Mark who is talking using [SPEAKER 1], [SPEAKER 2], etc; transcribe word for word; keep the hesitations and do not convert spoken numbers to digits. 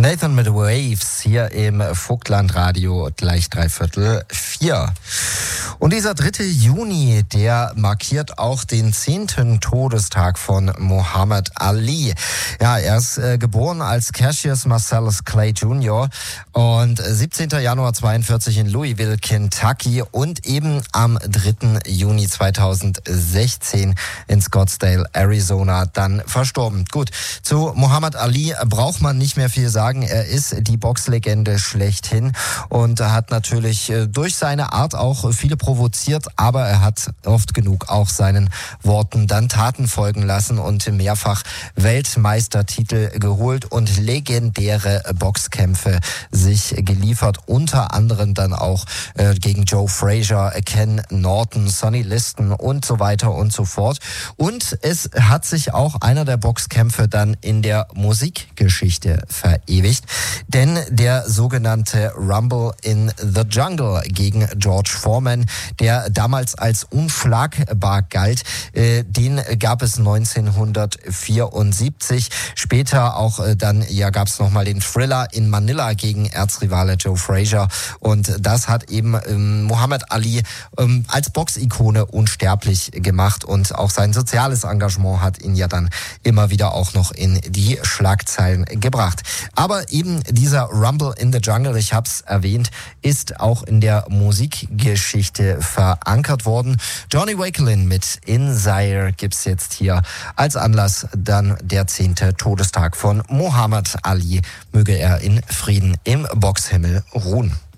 [SPEAKER 1] Nathan mit Waves hier im Vogtlandradio, gleich dreiviertel vier. Und dieser dritte Juni, der markiert auch den zehnten Todestag von Muhammad Ali. Ja, er ist äh, geboren als Cassius Marcellus Clay Junior und siebzehnten Januar zweiundvierzig in Louisville, Kentucky und eben am dritten Juni zweitausendsechzehn in Scottsdale, Arizona, dann verstorben. Gut, zu Muhammad Ali braucht man nicht mehr viel sagen. Er ist die Boxlegende schlechthin und hat natürlich durch seine Art auch viele provoziert, aber er hat oft genug auch seinen Worten dann Taten folgen lassen und mehrfach Weltmeistertitel geholt und legendäre Boxkämpfe sich geliefert, unter anderem dann auch äh, gegen Joe Frazier, Ken Norton, Sonny Liston und so weiter und so fort. Und es hat sich auch einer der Boxkämpfe dann in der Musikgeschichte verewigt, denn der sogenannte Rumble in the Jungle gegen George Foreman, der damals als unschlagbar galt, äh, den gab es neunzehnhundertvierundsiebzig. Später auch äh, dann ja gab es nochmal den Thriller in Manila gegen Erzrivale Joe Frazier und das hat eben ähm, Muhammad Ali ähm, als Boxikone unsterblich gemacht und auch sein soziales Engagement hat ihn ja dann immer wieder auch noch in die Schlagzeilen gebracht. Aber eben dieser Rumble in the Jungle, ich habe es erwähnt, ist auch in der Musikgeschichte verankert worden. Johnny Wakelin mit In Zaire gibt's jetzt hier als Anlass dann der zehnte Todestag von Muhammad Ali. Möge er in Frieden im Boxhimmel ruhen.